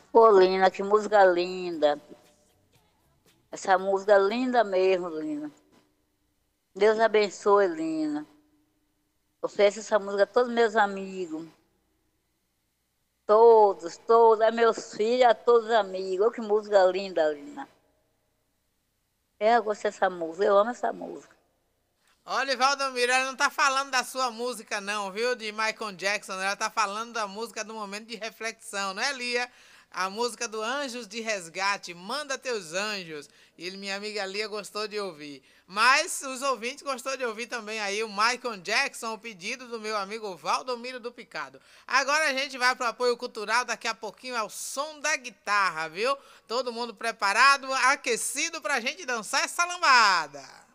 Pô, Lina, que música linda. Essa música é linda mesmo, Lina. Deus abençoe, Lina. Ofereço essa música a todos meus amigos. Todos, todos. A meus filhos, a todos os amigos. Olha que música linda, Lina. Eu gostei dessa música, eu amo essa música. Olha, Valdomiro, ela não tá falando da sua música não, viu? De Michael Jackson, ela tá falando da música do momento de reflexão, não é, Lia? A música do Anjos de Resgate, Manda Teus Anjos. E minha amiga Lia gostou de ouvir. Mas os ouvintes gostou de ouvir também aí o Michael Jackson, o pedido do meu amigo Valdomiro do Picado. Agora a gente vai pro apoio cultural, daqui a pouquinho é o som da guitarra, viu? Todo mundo preparado, aquecido pra gente dançar essa lambada.